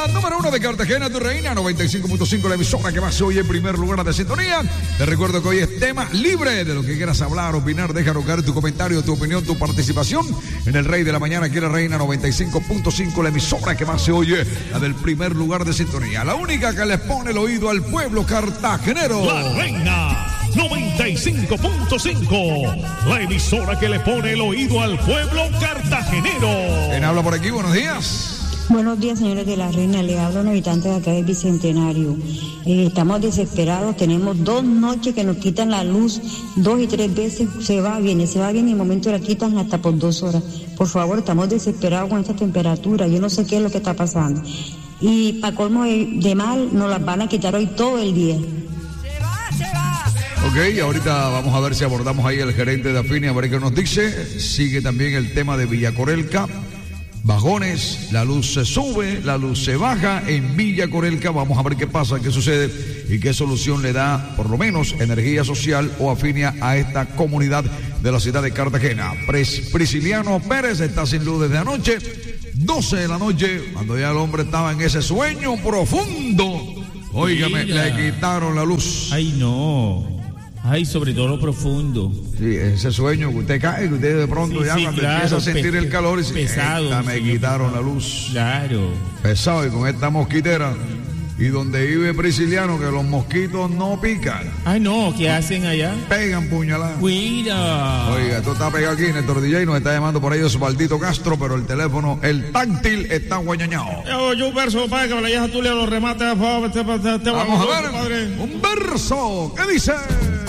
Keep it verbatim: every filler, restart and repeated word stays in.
La número uno de Cartagena, tu reina, noventa y cinco punto cinco, la emisora que más se oye en primer lugar de sintonía. Te recuerdo que hoy es tema libre de lo que quieras hablar, opinar, déjanos caer tu comentario, tu opinión, tu participación en el Rey de la Mañana, aquí en la Reina noventa y cinco punto cinco, la emisora que más se oye, la del primer lugar de sintonía. La única que les pone el oído al pueblo cartagenero. La Reina noventa y cinco punto cinco, la emisora que le pone el oído al pueblo cartagenero. ¿Quién habla por aquí? Buenos días. Buenos días, señores de la Reina. Le hablo a un habitante de acá del Bicentenario. Eh, estamos desesperados. Tenemos dos noches que nos quitan la luz. Dos y tres veces se va, viene, se va, viene. Y en el momento la quitan hasta por dos horas. Por favor, estamos desesperados con esta temperatura. Yo no sé qué es lo que está pasando. Y para colmo de mal, nos las van a quitar hoy todo el día. Ok, ahorita vamos a ver si abordamos ahí el gerente de Afini, a ver qué nos dice. Sigue también el tema de Villa Corelca. Bajones, la luz se sube, la luz se baja en Villa Corelca. Vamos a ver qué pasa, qué sucede y qué solución le da, por lo menos, Energía Social o Afinia a esta comunidad de la ciudad de Cartagena. Pres, Prisciliano Pérez está sin luz desde anoche, doce de la noche, cuando ya el hombre estaba en ese sueño profundo. Óigame, Mira. le quitaron la luz. Ay, no. Ay, sobre todo lo profundo. Sí, ese sueño que usted cae, que usted de pronto Sí, ya sí, cuando claro, empieza a sentir pe- el calor y dice, pesado, "Esta me sí, quitaron pesado". la luz. Claro. Pesado, y con esta mosquitera. Y donde vive Prisciliano, que los mosquitos no pican, Ay, no, ¿qué hacen allá? pegan puñaladas. Cuida. Oiga, esto está pegado aquí, Néstor D J nos está llamando por ahí Osvaldito Castro, pero el teléfono, el táctil está guañañado. Yo, yo un verso, padre, que me la deja tú le los remates, por favor. Te, te, te, te, Vamos a ver, padre. un verso, ¿qué dice?